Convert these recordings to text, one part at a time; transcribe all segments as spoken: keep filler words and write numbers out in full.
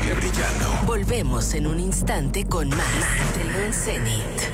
sigue brillando. Volvemos en un instante con más de León Zenit.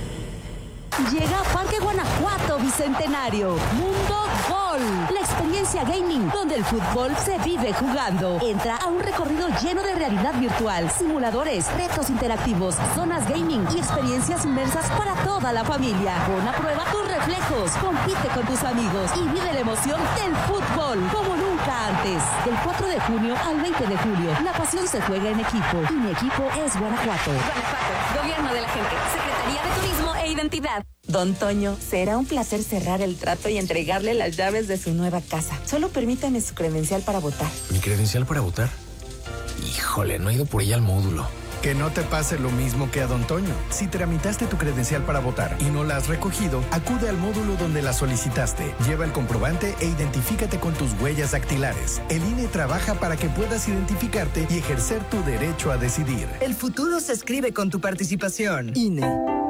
Llega a Parque Guanajuato Bicentenario, Mundo Gol, la experiencia gaming donde el fútbol se vive jugando. Entra a un recorrido lleno de realidad virtual, simuladores, retos interactivos, zonas gaming y experiencias inmersas para toda la familia. Pon a prueba tus reflejos, compite con tus amigos y vive la emoción del fútbol como nunca antes. Del cuatro de junio al veinte de julio, la pasión se juega en equipo y mi equipo es Guanajuato. Guanajuato, Gobierno de la Gente, Secretaría de Turismo e Identidad. Don Toño, será un placer cerrar el trato y entregarle las llaves de su nueva casa. Solo permítame su credencial para votar. ¿Mi credencial para votar? Híjole, no he ido por ella al módulo. Que no te pase lo mismo que a Don Toño. Si tramitaste tu credencial para votar y no la has recogido, acude al módulo donde la solicitaste. Lleva el comprobante e identifícate con tus huellas dactilares. El I N E trabaja para que puedas identificarte y ejercer tu derecho a decidir. El futuro se escribe con tu participación. I N E.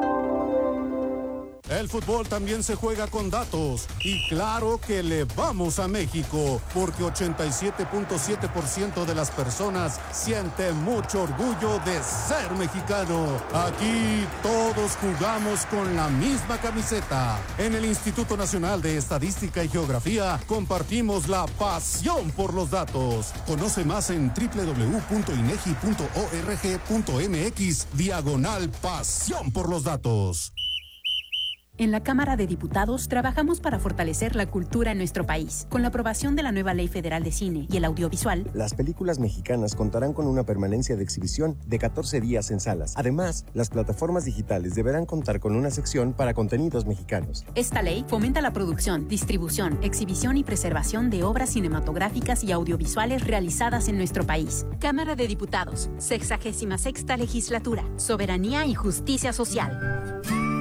El fútbol también se juega con datos y claro que le vamos a México porque ochenta y siete punto siete por ciento de las personas sienten mucho orgullo de ser mexicano. Aquí todos jugamos con la misma camiseta. En el Instituto Nacional de Estadística y Geografía compartimos la pasión por los datos. Conoce más en doble u doble u doble u punto inegi punto org punto mx diagonal pasión por los datos. En la Cámara de Diputados trabajamos para fortalecer la cultura en nuestro país. Con la aprobación de la nueva Ley Federal de Cine y el Audiovisual, las películas mexicanas contarán con una permanencia de exhibición de catorce días en salas. Además, las plataformas digitales deberán contar con una sección para contenidos mexicanos. Esta ley fomenta la producción, distribución, exhibición y preservación de obras cinematográficas y audiovisuales realizadas en nuestro país. Cámara de Diputados, sexagésima sexta legislatura, soberanía y justicia social.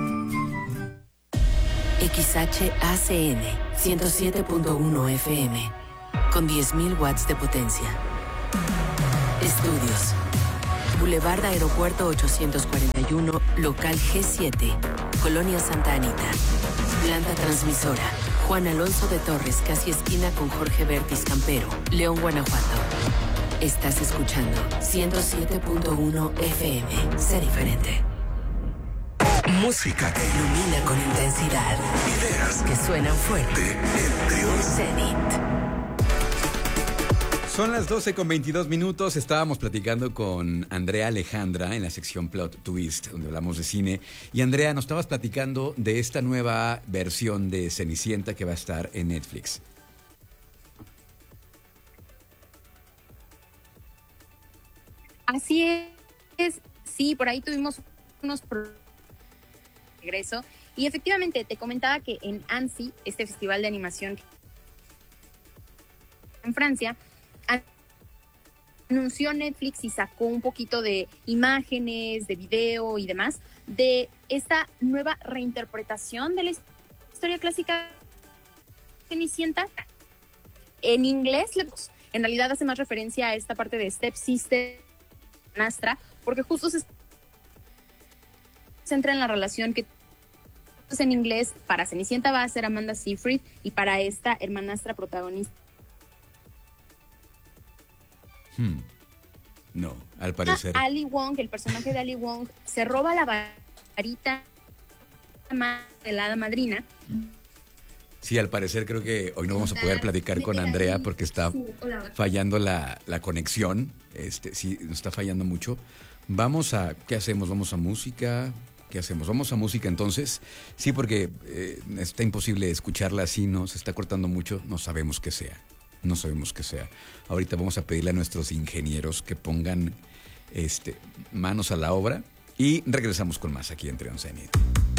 X H A C N ciento siete punto uno F M con diez mil watts de potencia. Estudios. Boulevard Aeropuerto ochocientos cuarenta y uno, local G siete, Colonia Santa Anita. Planta transmisora. Juan Alonso de Torres, casi esquina con Jorge Bertis Campero, León, Guanajuato. Estás escuchando ciento siete punto uno F M. Sé diferente. Música que ilumina con intensidad. Ideas que suenan fuerte. En Trión Zenit. Son las doce con veintidós minutos. Estábamos platicando con Andrea Alejandra en la sección Plot Twist, donde hablamos de cine. Y Andrea, nos estabas platicando de esta nueva versión de Cenicienta que va a estar en Netflix. Así es. Sí, por ahí tuvimos unos problemas regreso. Y efectivamente, te comentaba que en Annecy, este festival de animación en Francia, anunció Netflix y sacó un poquito de imágenes, de video y demás, de esta nueva reinterpretación de la historia clásica Cenicienta. En inglés, en realidad hace más referencia a esta parte de Step Sister, Nastra, porque justo se centra en la relación que en inglés para Cenicienta va a ser Amanda Seyfried y para esta hermanastra protagonista. Hmm. No, al parecer. Ali Wong, el personaje de Ali Wong, se roba la varita de la hada madrina. Sí, al parecer creo que hoy no vamos a poder platicar con Andrea porque está fallando la, la conexión. Este, sí, nos está fallando mucho. Vamos a, ¿qué hacemos? ¿Vamos a música? ¿Qué hacemos? ¿Vamos a música entonces? Sí, porque eh, está imposible escucharla así, ¿no? Se está cortando mucho, no sabemos qué sea. No sabemos qué sea. Ahorita vamos a pedirle a nuestros ingenieros que pongan este, manos a la obra y regresamos con más aquí en Trión Zenit.